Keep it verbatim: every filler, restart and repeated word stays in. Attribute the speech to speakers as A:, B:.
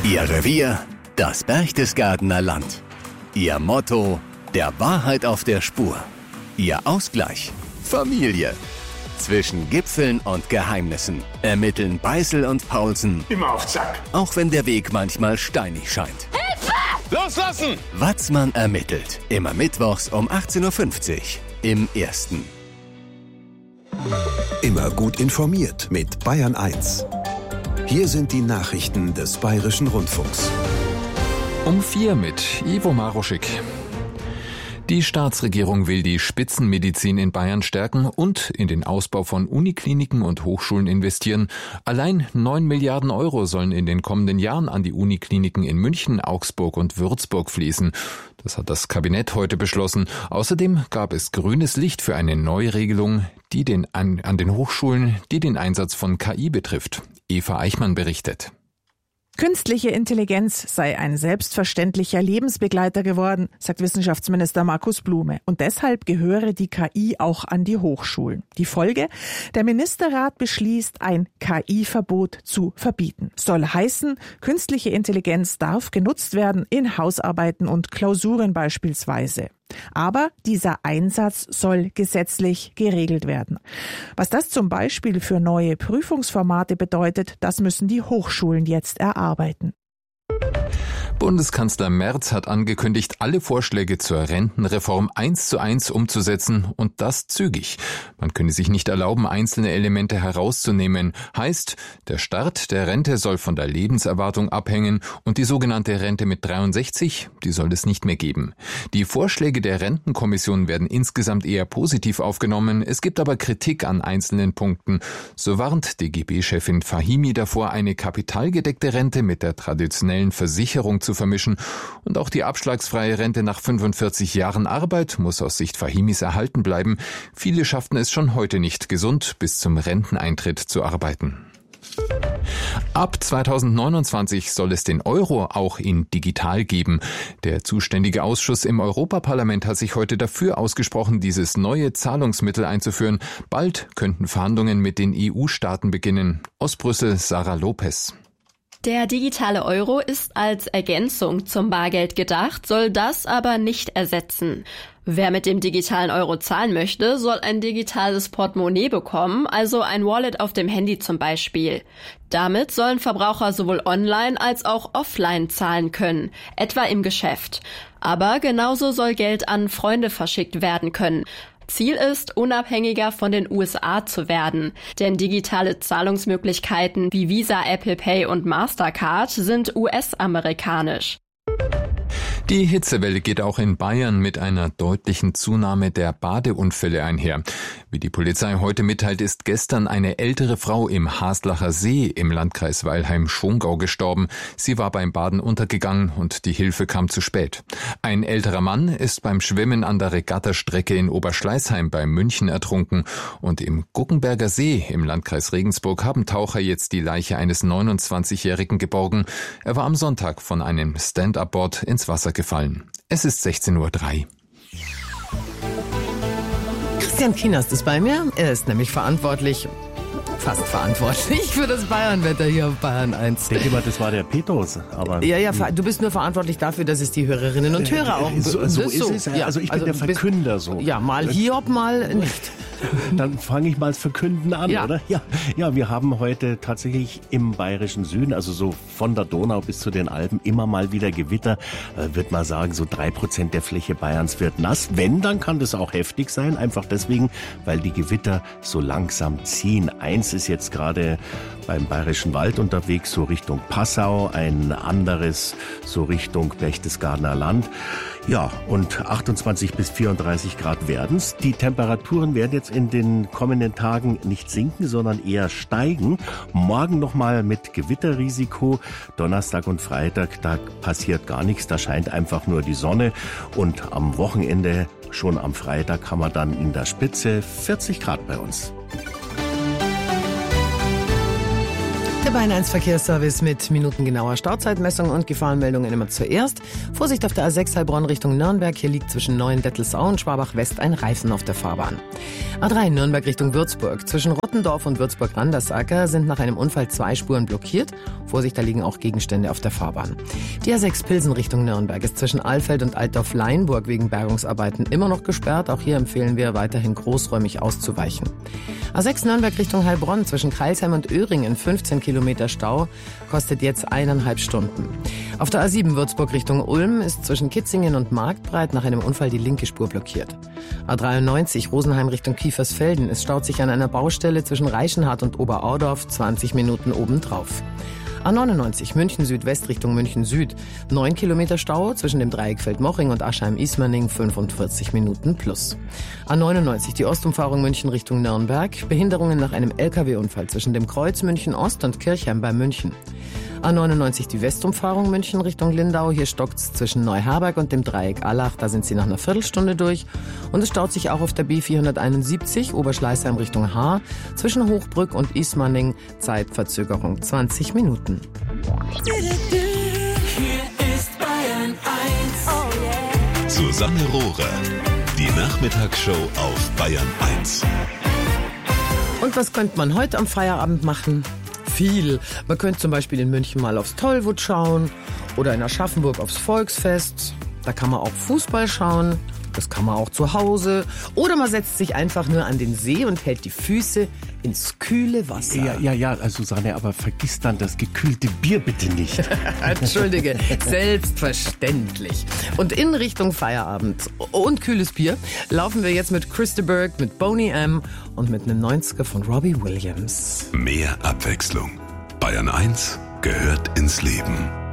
A: Ihr Revier, das Berchtesgadener Land. Ihr Motto, der Wahrheit auf der Spur. Ihr Ausgleich, Familie. Zwischen Gipfeln und Geheimnissen ermitteln Beißel und Paulsen.
B: Immer auf Zack.
A: Auch wenn der Weg manchmal steinig scheint.
B: Hilfe! Loslassen!
A: Watzmann ermittelt. Immer mittwochs um achtzehn Uhr fünfzig im Ersten.
C: Immer gut informiert mit Bayern eins. Hier sind die Nachrichten des Bayerischen Rundfunks.
D: Um vier mit Ivo Maruschik. Die Staatsregierung will die Spitzenmedizin in Bayern stärken und in den Ausbau von Unikliniken und Hochschulen investieren. Allein neun Milliarden Euro sollen in den kommenden Jahren an die Unikliniken in München, Augsburg und Würzburg fließen. Das hat das Kabinett heute beschlossen. Außerdem gab es grünes Licht für eine Neuregelung, die den an, an den Hochschulen, die den Einsatz von K I betrifft. Eva Eichmann berichtet.
E: Künstliche Intelligenz sei ein selbstverständlicher Lebensbegleiter geworden, sagt Wissenschaftsminister Markus Blume. Und deshalb gehöre die K I auch an die Hochschulen. Die Folge? Der Ministerrat beschließt, ein K I-Verbot zu verbieten. Soll heißen, künstliche Intelligenz darf genutzt werden in Hausarbeiten und Klausuren beispielsweise. Aber dieser Einsatz soll gesetzlich geregelt werden. Was das zum Beispiel für neue Prüfungsformate bedeutet, das müssen die Hochschulen jetzt erarbeiten.
D: Bundeskanzler Merz hat angekündigt, alle Vorschläge zur Rentenreform eins zu eins umzusetzen und das zügig. Man könne sich nicht erlauben, einzelne Elemente herauszunehmen. Heißt, der Start der Rente soll von der Lebenserwartung abhängen und die sogenannte Rente mit dreiundsechzig, die soll es nicht mehr geben. Die Vorschläge der Rentenkommission werden insgesamt eher positiv aufgenommen. Es gibt aber Kritik an einzelnen Punkten. So warnt D G B-Chefin Fahimi davor, eine kapitalgedeckte Rente mit der traditionellen Versicherung zu vermischen. Und auch die abschlagsfreie Rente nach fünfundvierzig Jahren Arbeit muss aus Sicht Fahimis erhalten bleiben. Viele schafften es schon heute nicht, gesund bis zum Renteneintritt zu arbeiten. Ab zweitausendneunundzwanzig soll es den Euro auch in digital geben. Der zuständige Ausschuss im Europaparlament hat sich heute dafür ausgesprochen, dieses neue Zahlungsmittel einzuführen. Bald könnten Verhandlungen mit den E U-Staaten beginnen. Aus Brüssel Sarah Lopez.
F: Der digitale Euro ist als Ergänzung zum Bargeld gedacht, soll das aber nicht ersetzen. Wer mit dem digitalen Euro zahlen möchte, soll ein digitales Portemonnaie bekommen, also ein Wallet auf dem Handy zum Beispiel. Damit sollen Verbraucher sowohl online als auch offline zahlen können, etwa im Geschäft. Aber genauso soll Geld an Freunde verschickt werden können. Ziel ist, unabhängiger von den U S A zu werden. Denn digitale Zahlungsmöglichkeiten wie Visa, Apple Pay und Mastercard sind U S-amerikanisch.
D: Die Hitzewelle geht auch in Bayern mit einer deutlichen Zunahme der Badeunfälle einher. Wie die Polizei heute mitteilt, ist gestern eine ältere Frau im Haslacher See im Landkreis Weilheim-Schongau gestorben. Sie war beim Baden untergegangen und die Hilfe kam zu spät. Ein älterer Mann ist beim Schwimmen an der Regattastrecke in Oberschleißheim bei München ertrunken. Und im Guggenberger See im Landkreis Regensburg haben Taucher jetzt die Leiche eines neunundzwanzigjährigen geborgen. Er war am Sonntag von einem Stand-up-Board ins Wasser gefallen. Es ist sechzehn Uhr drei.
G: Christian Kienast ist bei mir. Er ist nämlich verantwortlich, fast verantwortlich für das Bayernwetter hier auf Bayern eins.
H: Ich denke mal, das war der Petrus. Aber
G: ja, ja, du bist nur verantwortlich dafür, dass es die Hörerinnen und Hörer auch...
H: So, so ist so. es. Ja, also ich bin also der Verkünder
G: bist,
H: so.
G: Ja, mal Hiob, mal nicht.
H: Dann fange ich mal das Verkünden an, ja. oder? Ja, ja, wir haben heute tatsächlich im bayerischen Süden, also so von der Donau bis zu den Alpen, immer mal wieder Gewitter. Äh, würde mal sagen, so drei Prozent der Fläche Bayerns wird nass. Wenn, dann kann das auch heftig sein. Einfach deswegen, weil die Gewitter so langsam ziehen. Eins ist jetzt gerade beim Bayerischen Wald unterwegs, so Richtung Passau. Ein anderes so Richtung Berchtesgadener Land. Ja, und achtundzwanzig bis vierunddreißig Grad werden's. Die Temperaturen werden jetzt in den kommenden Tagen nicht sinken, sondern eher steigen. Morgen nochmal mit Gewitterrisiko. Donnerstag und Freitag, da passiert gar nichts. Da scheint einfach nur die Sonne. Und am Wochenende, schon am Freitag, haben wir dann in der Spitze vierzig Grad bei uns.
G: Der Bayern eins Verkehrsservice mit minutengenauer Stauzeitmessung und Gefahrenmeldungen immer zuerst. Vorsicht auf der A sechs Heilbronn Richtung Nürnberg. Hier liegt zwischen Neuendettelsau und Schwabach West ein Reifen auf der Fahrbahn. A drei Nürnberg Richtung Würzburg. Zwischen Rottendorf und Würzburg-Randersacker sind nach einem Unfall zwei Spuren blockiert Vorsicht, da liegen auch Gegenstände auf der Fahrbahn. Die A sechs Pilsen Richtung Nürnberg ist zwischen Alfeld und Altdorf-Leinburg wegen Bergungsarbeiten immer noch gesperrt. Auch hier empfehlen wir weiterhin großräumig auszuweichen. A sechs Nürnberg Richtung Heilbronn zwischen Crailsheim und Öhringen fünfzehn Kilometer Stau, kostet jetzt eineinhalb Stunden. Auf der A sieben Würzburg Richtung Ulm ist zwischen Kitzingen und Marktbreit nach einem Unfall die linke Spur blockiert. A dreiundneunzig Rosenheim Richtung Kiefersfelden. Es staut sich an einer Baustelle zwischen Reichenhard und Oberaudorf zwanzig Minuten obendrauf. A neunundneunzig München Südwest Richtung München Süd. neun Kilometer Stau zwischen dem Dreieck Feldmoching und Aschheim-Ismaning, fünfundvierzig Minuten plus. A neunundneunzig die Ostumfahrung München Richtung Nürnberg. Behinderungen nach einem L K W-Unfall zwischen dem Kreuz München Ost und Kirchheim bei München. A neunundneunzig die Westumfahrung München Richtung Lindau. Hier stockt's zwischen Neuharberg und dem Dreieck Allach. Da sind Sie nach einer Viertelstunde durch. Und es staut sich auch auf der B vierhunderteinundsiebzig Oberschleißheim Richtung Haar. Zwischen Hochbrück und Ismaning Zeitverzögerung zwanzig Minuten.
I: Hier ist Bayern eins. Oh yeah.
C: Susanne Rohrer, die Nachmittagsshow auf Bayern eins.
G: Und was könnte man heute am Feierabend machen? Viel. Man könnte zum Beispiel in München mal aufs Tollwood schauen oder in Aschaffenburg aufs Volksfest. Da kann man auch Fußball schauen. Das kann man auch zu Hause. Oder man setzt sich einfach nur an den See und hält die Füße ins kühle Wasser.
H: Ja, ja, ja, also Susanne, aber vergiss dann das gekühlte Bier bitte nicht.
G: Entschuldige, selbstverständlich. Und in Richtung Feierabend und kühles Bier laufen wir jetzt mit Chris de Burgh, mit Boney M. und mit einem neunziger von Robbie Williams.
C: Mehr Abwechslung. Bayern eins gehört ins Leben.